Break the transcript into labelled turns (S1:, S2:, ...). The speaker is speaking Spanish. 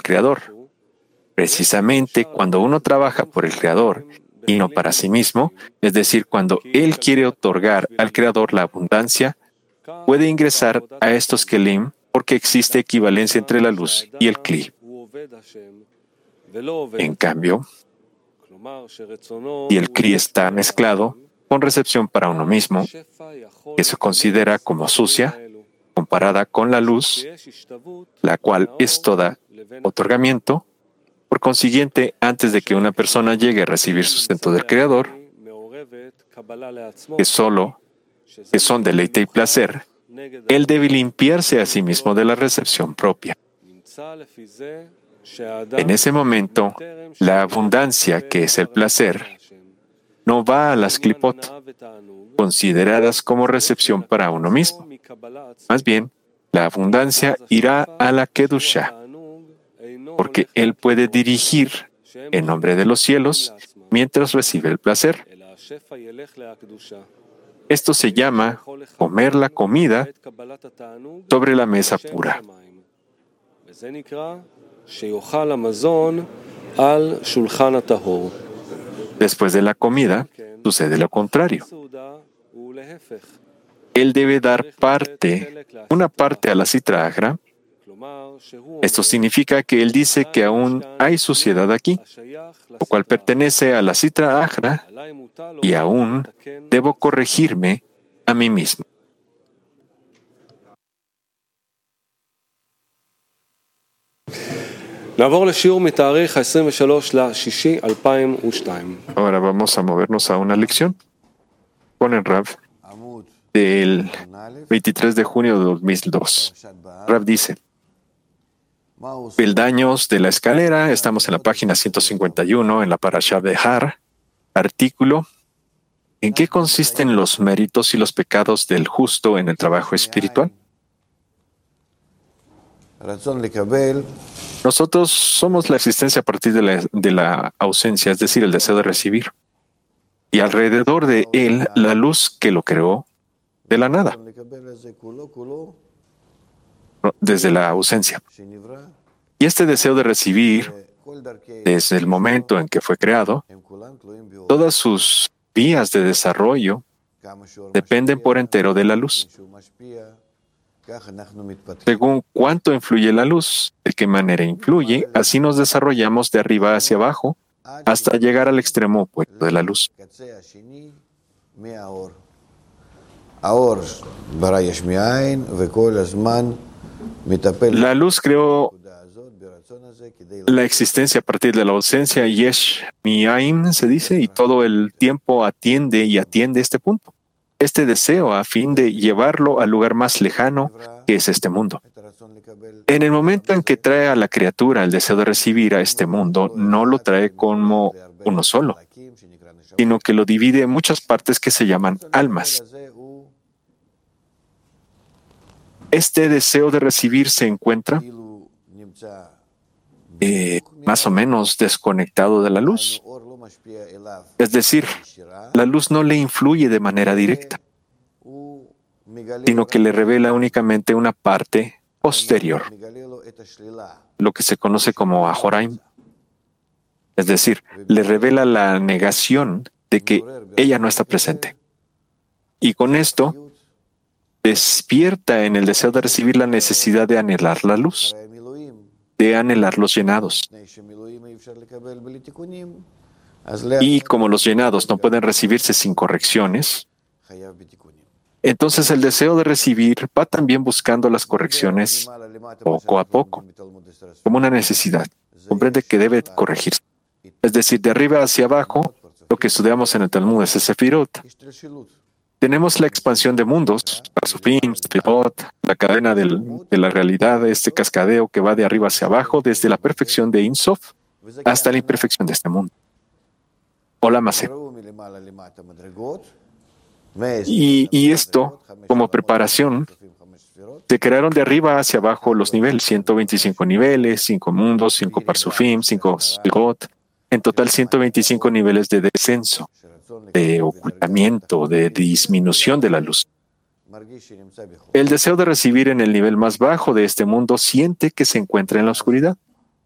S1: Creador. Precisamente cuando uno trabaja por el Creador y no para sí mismo, es decir, cuando Él quiere otorgar al Creador la abundancia, puede ingresar a estos kelim porque existe equivalencia entre la luz y el kli. En cambio, si el kli está mezclado con recepción para uno mismo, que se considera como sucia, comparada con la luz, la cual es toda otorgamiento, por consiguiente, antes de que una persona llegue a recibir sustento del Creador, que son deleite y placer, él debe limpiarse a sí mismo de la recepción propia. En ese momento, la abundancia, que es el placer, no va a las klipot, consideradas como recepción para uno mismo. Más bien, la abundancia irá a la kedusha, porque él puede dirigir en nombre de los cielos mientras recibe el placer. Esto se llama comer la comida sobre la mesa pura. Después de la comida, sucede lo contrario. Él debe dar una parte a la Sitra Achra. Esto significa que él dice que aún hay suciedad aquí, lo cual pertenece a la Sitra Achra, y aún debo corregirme a mí mismo. Ahora vamos a movernos a una lección con el Rav del 23 de junio de 2002. Rav dice: peldaños de la escalera, estamos en la página 151, en la Parashá de Har, artículo: ¿en qué consisten los méritos y los pecados del justo en el trabajo espiritual? Nosotros somos la existencia a partir de la ausencia, es decir, el deseo de recibir. Y alrededor de él, la luz que lo creó de la nada, desde la ausencia. Y este deseo de recibir, desde el momento en que fue creado, todas sus vías de desarrollo dependen por entero de la luz. Según cuánto influye la luz, de qué manera influye, así nos desarrollamos de arriba hacia abajo hasta llegar al extremo opuesto de la luz. La luz creó la existencia a partir de la ausencia, yesh mi'ain se dice, y todo el tiempo atiende este punto, este deseo, a fin de llevarlo al lugar más lejano que es este mundo. En el momento en que trae a la criatura el deseo de recibir a este mundo, no lo trae como uno solo, sino que lo divide en muchas partes que se llaman almas. Este deseo de recibir se encuentra más o menos desconectado de la luz. Es decir, la luz no le influye de manera directa, sino que le revela únicamente una parte posterior, lo que se conoce como Ahoraim. Es decir, le revela la negación de que ella no está presente. Y con esto, despierta en el deseo de recibir la necesidad de anhelar la luz, de anhelar los llenados. Y como los llenados no pueden recibirse sin correcciones, entonces el deseo de recibir va también buscando las correcciones poco a poco, como una necesidad. Comprende que debe corregirse. Es decir, de arriba hacia abajo, lo que estudiamos en el Talmud es el Sefirot. Tenemos la expansión de mundos, Parsufim, Sefirot, la cadena de la realidad, este cascadeo que va de arriba hacia abajo, desde la perfección de Ein Sof hasta la imperfección de este mundo. Hola, Masé. Y esto, como preparación, se crearon de arriba hacia abajo los niveles, 125 niveles, 5 mundos, 5 Parsufim, 5 Sefirot, en total 125 niveles de descenso, de ocultamiento, de disminución de la luz. El deseo de recibir en el nivel más bajo de este mundo siente que se encuentra en la oscuridad.